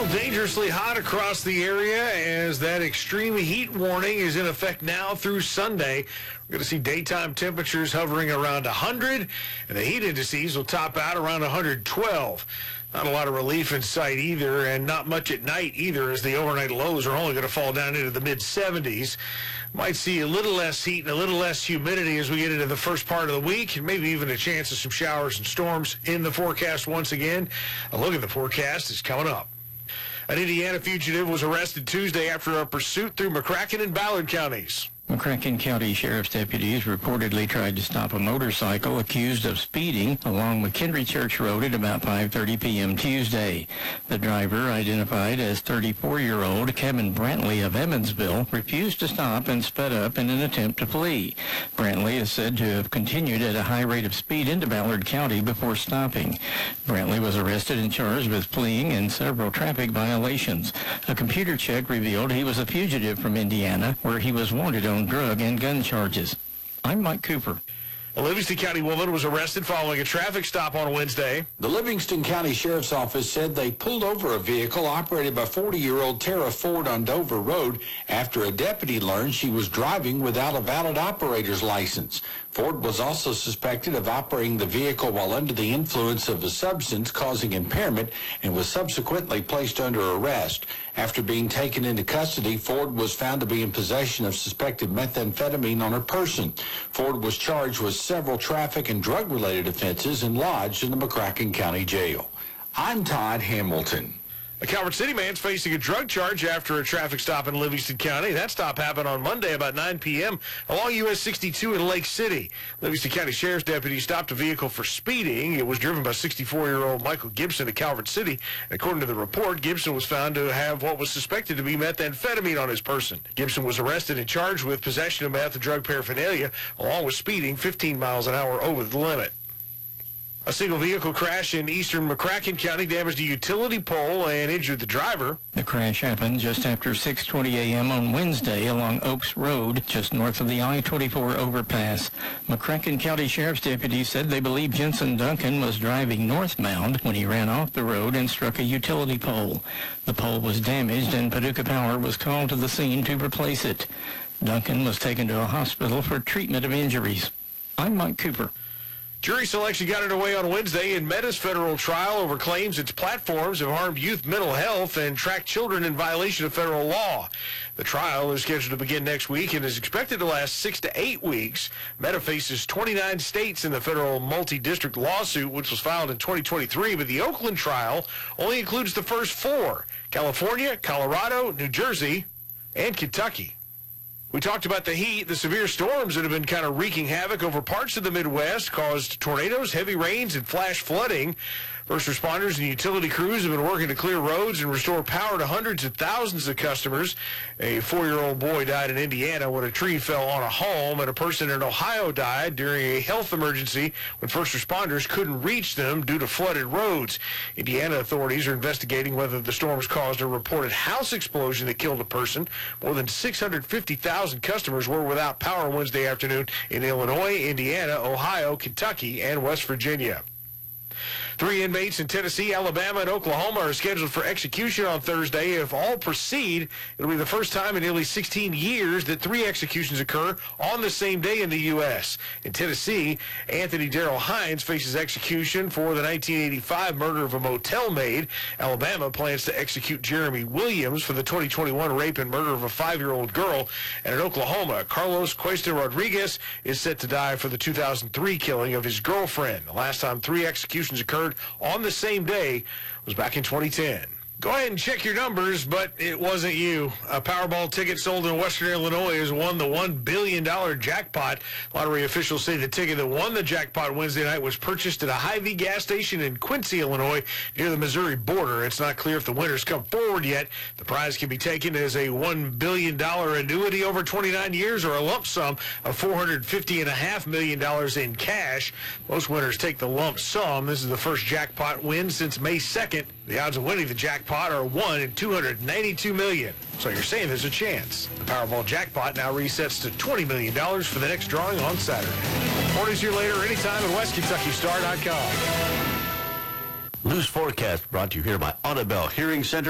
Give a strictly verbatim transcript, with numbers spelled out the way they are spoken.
Still dangerously hot across the area as that extreme heat warning is in effect now through Sunday. We're going to see daytime temperatures hovering around one hundred, and the heat indices will top out around one hundred twelve. Not a lot of relief in sight either, and not much at night either, as the overnight lows are only going to fall down into the mid seventies. Might see a little less heat and a little less humidity as we get into the first part of the week, and maybe even a chance of some showers and storms in the forecast once again. A look at the forecast is coming up. An Indiana fugitive was arrested Tuesday after a pursuit through McCracken and Ballard counties. McCracken County Sheriff's deputies reportedly tried to stop a motorcycle accused of speeding along McHenry Church Road at about five thirty p.m. Tuesday. The driver, identified as thirty-four-year-old Kevin Brantley of Evansville, refused to stop and sped up in an attempt to flee. Brantley is said to have continued at a high rate of speed into Ballard County before stopping. Brantley was arrested and charged with fleeing and several traffic violations. A computer check revealed he was a fugitive from Indiana, where he was wanted on drug and gun charges. I'm Mike Cooper. A Livingston County woman was arrested following a traffic stop on Wednesday. The Livingston County Sheriff's Office said they pulled over a vehicle operated by forty-year-old Tara Ford on Dover Road after a deputy learned she was driving without a valid operator's license. Ford was also suspected of operating the vehicle while under the influence of a substance causing impairment and was subsequently placed under arrest. After being taken into custody, Ford was found to be in possession of suspected methamphetamine on her person. Ford was charged with several traffic and drug-related offenses and lodged in the McCracken County Jail. I'm Todd Hamilton. A Calvert City man's facing a drug charge after a traffic stop in Livingston County. That stop happened on Monday about nine p.m. along U S sixty-two in Lake City. Livingston County Sheriff's deputy stopped a vehicle for speeding. It was driven by sixty-four-year-old Michael Gibson of Calvert City. And according to the report, Gibson was found to have what was suspected to be methamphetamine on his person. Gibson was arrested and charged with possession of meth and drug paraphernalia, along with speeding fifteen miles an hour over the limit. A single vehicle crash in eastern McCracken County damaged a utility pole and injured the driver. The crash happened just after six twenty a.m. on Wednesday along Oaks Road, just north of the I twenty-four overpass. McCracken County Sheriff's deputies said they believe Jensen Duncan was driving northbound when he ran off the road and struck a utility pole. The pole was damaged and Paducah Power was called to the scene to replace it. Duncan was taken to a hospital for treatment of injuries. I'm Mike Cooper. Jury selection got underway on Wednesday in Meta's federal trial over claims its platforms have harmed youth mental health and tracked children in violation of federal law. The trial is scheduled to begin next week and is expected to last six to eight weeks. Meta faces twenty-nine states in the federal multi-district lawsuit, which was filed in twenty twenty-three, but the Oakland trial only includes the first four: California, Colorado, New Jersey, and Kentucky. We talked about the heat. The severe storms that have been kind of wreaking havoc over parts of the Midwest caused tornadoes, heavy rains, and flash flooding. First responders and utility crews have been working to clear roads and restore power to hundreds of thousands of customers. A four-year-old boy died in Indiana when a tree fell on a home, and a person in Ohio died during a health emergency when first responders couldn't reach them due to flooded roads. Indiana authorities are investigating whether the storms caused a reported house explosion that killed a person. More than six hundred fifty thousand customers were without power Wednesday afternoon in Illinois, Indiana, Ohio, Kentucky, and West Virginia. Three inmates in Tennessee, Alabama, and Oklahoma are scheduled for execution on Thursday. If all proceed, it'll be the first time in nearly sixteen years that three executions occur on the same day in the U S In Tennessee, Anthony Darrell Hines faces execution for the nineteen eighty-five murder of a motel maid. Alabama plans to execute Jeremy Williams for the twenty twenty-one rape and murder of a five-year-old girl. And in Oklahoma, Carlos Cuesta Rodriguez is set to die for the two thousand three killing of his girlfriend. The last time three executions occurred on the same day was back in twenty ten. Go ahead and check your numbers, but it wasn't you. A Powerball ticket sold in Western Illinois has won the one billion dollars jackpot. Lottery officials say the ticket that won the jackpot Wednesday night was purchased at a Hy-Vee gas station in Quincy, Illinois, near the Missouri border. It's not clear if the winners come forward yet. The prize can be taken as a one billion dollars annuity over twenty-nine years or a lump sum of four hundred fifty point five million dollars in cash. Most winners take the lump sum. This is the first jackpot win since May second. The odds of winning the jackpot are one in two hundred ninety-two million. So you're saying there's a chance. The Powerball jackpot now resets to twenty million dollars for the next drawing on Saturday. Mornings here later anytime at West Kentucky Star dot com. News forecast brought to you here by Audubell Hearing Center.